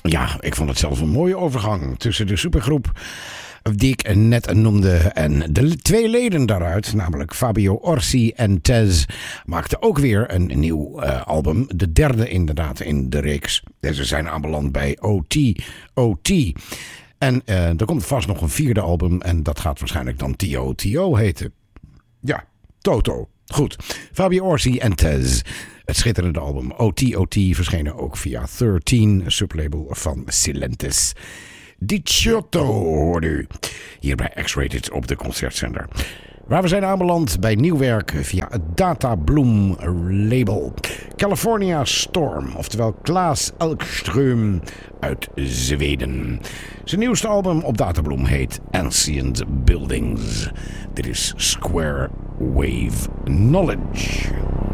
Ja, ik vond het zelfs een mooie overgang tussen de supergroep die ik net noemde en de twee leden daaruit, namelijk Fabio Orsi en Tez, maakten ook weer een nieuw album. De derde inderdaad in de reeks. Ze zijn aanbeland bij OT. En er komt vast nog een vierde album en dat gaat waarschijnlijk dan TO heten. Ja, Toto. Goed, Fabio Orsi en Tez. Het schitterende album OT verschenen ook via 13, sublabel van Silentis. Diciotto hoorde u hier bij X-Rated op de Concertzender. Waar we zijn aanbeland bij nieuw werk via het Data Bloom label. California Storm, oftewel Klaas Elkström uit Zweden. Zijn nieuwste album op Data Bloom heet Ancient Buildings. Dit is Square Wave Knowledge.